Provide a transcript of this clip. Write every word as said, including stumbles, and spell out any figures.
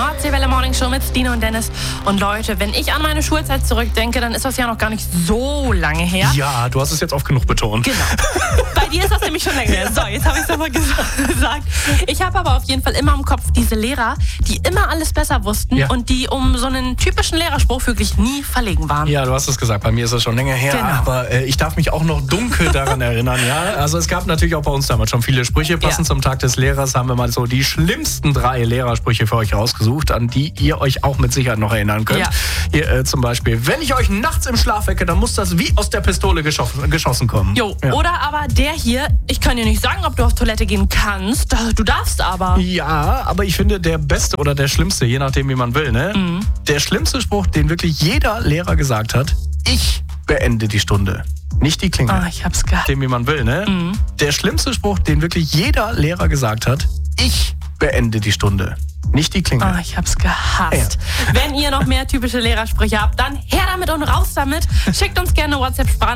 Nordsee-Welle Morning Show mit Stine und Dennis. Und Leute, wenn ich an meine Schulzeit zurückdenke, dann ist das ja noch gar nicht so lange her. Ja, du hast es jetzt oft genug betont. Genau. Bei dir ist das nämlich schon länger her. So, jetzt habe ich es nochmal gesagt. Ich habe aber auf jeden Fall immer im Kopf diese Lehrer, die immer alles besser wussten Ja. und die um so einen typischen Lehrerspruch wirklich nie verlegen waren. Ja, du hast es gesagt, bei mir ist das schon länger her, Genau. aber äh, ich darf mich auch noch dunkel daran erinnern, ja. Also es gab natürlich auch bei uns damals schon viele Sprüche. Passend Ja. zum Tag des Lehrers haben wir mal so die schlimmsten drei Lehrersprüche für euch rausgesucht, an die ihr euch auch mit Sicherheit noch erinnern könnt. Ja. Hier äh, zum Beispiel, wenn ich euch nachts im Schlaf wecke, dann muss das wie aus der Pistole geschossen, geschossen kommen. Jo, Ja. oder aber der hier, ich kann dir nicht sagen, ob du auf Toilette gehen kannst, du darfst aber. Ja, aber ich finde, der beste oder der schlimmste, je nachdem, wie man will, ne? Mhm. Der schlimmste Spruch, den wirklich jeder Lehrer gesagt hat: Ich beende die Stunde, nicht die Klingel. Ah, ich hab's gehabt. Dem, wie man will, ne? Mhm. Der schlimmste Spruch, den wirklich jeder Lehrer gesagt hat: Ich beende die Stunde, nicht die Klingel. Ah, ich hab's gehasst. Wenn ihr noch mehr typische Lehrersprüche habt, dann her damit und raus damit. Schickt uns gerne WhatsApp-Sprache.